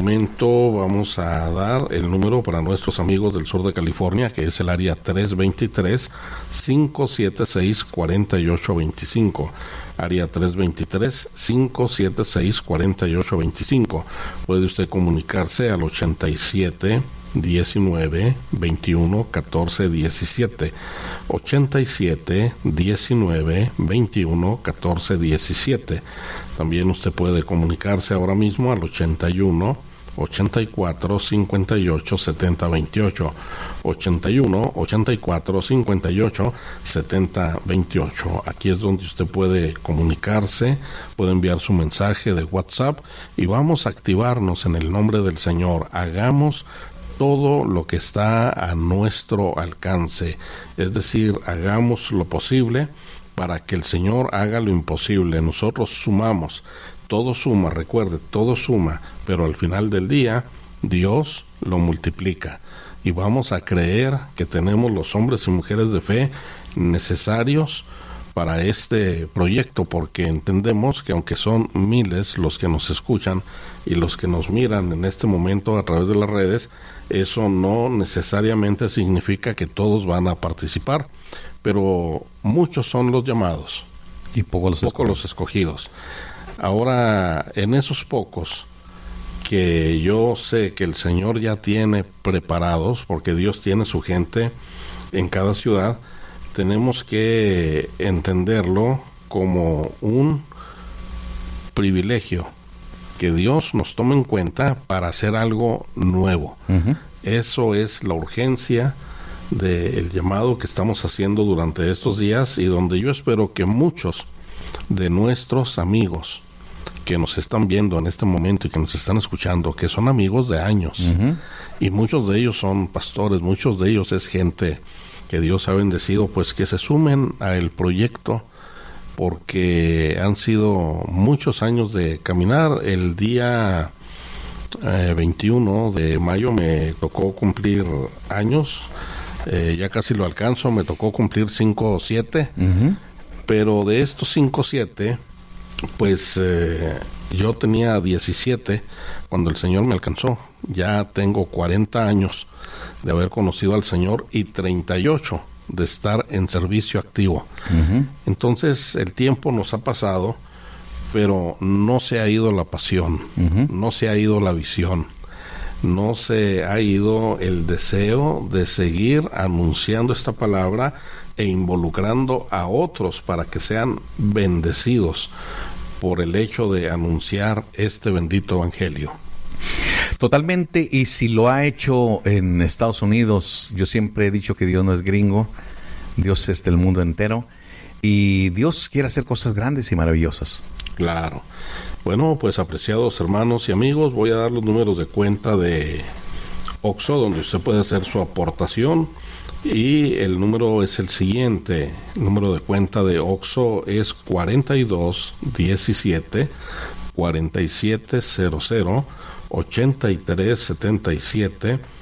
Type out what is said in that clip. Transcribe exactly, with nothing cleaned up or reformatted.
momento vamos a dar el número para nuestros amigos del sur de California, que es el área tres dos tres, cinco siete seis, cuatro ocho dos cinco. Área tres dos tres, cinco siete seis, cuatro ocho dos cinco. Puede usted comunicarse al ochenta y siete, diecinueve, veintiuno, catorce, diecisiete. ochenta y siete, diecinueve, veintiuno, catorce, diecisiete. También usted puede comunicarse ahora mismo al ochenta y uno, ochenta y cuatro, cincuenta y ocho, setenta, veintiocho. ochenta y uno, ochenta y cuatro, cincuenta y ocho, setenta, veintiocho. Aquí es donde usted puede comunicarse, puede enviar su mensaje de WhatsApp y vamos a activarnos en el nombre del Señor. Hagamos todo lo que está a nuestro alcance, es decir, hagamos lo posible para que el Señor haga lo imposible. Nosotros sumamos, todo suma, recuerde, todo suma, pero al final del día Dios lo multiplica y vamos a creer que tenemos los hombres y mujeres de fe necesarios para este proyecto, porque entendemos que aunque son miles los que nos escuchan y los que nos miran en este momento a través de las redes, eso no necesariamente significa que todos van a participar, pero muchos son los llamados y pocos los, poco los escogidos. Ahora, en esos pocos que yo sé que el Señor ya tiene preparados, porque Dios tiene su gente en cada ciudad, tenemos que entenderlo como un privilegio que Dios nos tome en cuenta para hacer algo nuevo. Uh-huh. Eso es la urgencia del llamado que estamos haciendo durante estos días y donde yo espero que muchos de nuestros amigos que nos están viendo en este momento y que nos están escuchando, que son amigos de años, uh-huh. y muchos de ellos son pastores, muchos de ellos es gente que Dios ha bendecido, pues que se sumen al proyecto, porque han sido muchos años de caminar. El día eh, veintiuno de mayo me tocó cumplir años, eh, ya casi lo alcanzo, me tocó cumplir cinco o siete, uh-huh. pero de estos cinco o siete, pues eh, yo tenía diecisiete cuando el Señor me alcanzó. Ya tengo cuarenta años de haber conocido al Señor y treinta y ocho de estar en servicio activo. Uh-huh. Entonces el tiempo nos ha pasado, pero no se ha ido la pasión, uh-huh. no se ha ido la visión, no se ha ido el deseo de seguir anunciando esta palabra e involucrando a otros para que sean bendecidos por el hecho de anunciar este bendito evangelio. Totalmente, y si lo ha hecho en Estados Unidos, yo siempre he dicho que Dios no es gringo, Dios es del mundo entero, y Dios quiere hacer cosas grandes y maravillosas. Claro. Bueno, pues apreciados hermanos y amigos, voy a dar los números de cuenta de Oxxo, donde usted puede hacer su aportación, y el número es el siguiente. El número de cuenta de Oxxo es cuarenta y dos, diecisiete, cuarenta y siete cero cero, ochenta y tres setenta y siete.